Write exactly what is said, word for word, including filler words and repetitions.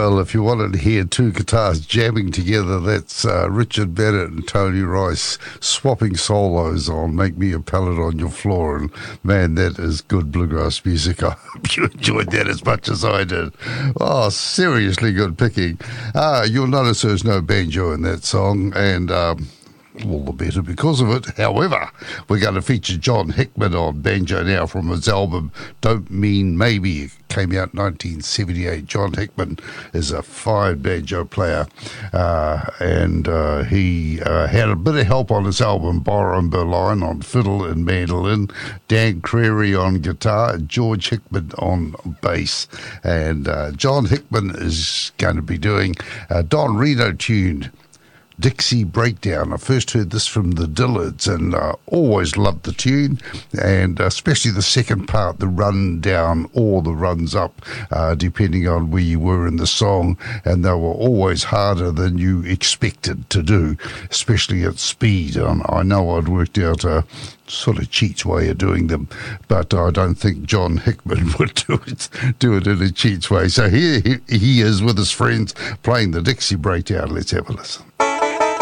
Well, if you wanted to hear two guitars jamming together, that's uh, Richard Bennett and Tony Rice swapping solos on Make Me a Pallet on Your Floor. And man, that is good bluegrass music. I hope you enjoyed that as much as I did. Oh, seriously good picking. Uh, you'll notice there's no banjo in that song, and um, all the better because of it. However, we're going to feature John Hickman on banjo now from his album Don't Mean Maybe. It came out in nineteen seventy-eight. John Hickman is a fine banjo player, uh, and uh, he uh, had a bit of help on his album, Byron Berline on fiddle and mandolin, Dan Creary on guitar, and George Hickman on bass. And uh, John Hickman is going to be doing a Don Reno tune, Dixie Breakdown. I first heard this from the Dillards and uh, always loved the tune, and especially the second part, the run down or the runs up, uh, depending on where you were in the song, and they were always harder than you expected to do, especially at speed. Um, I know I'd worked out a sort of cheats way of doing them, but I don't think John Hickman would do it do it in a cheats way. So here he, he is with his friends playing the Dixie Breakdown. Let's have a listen.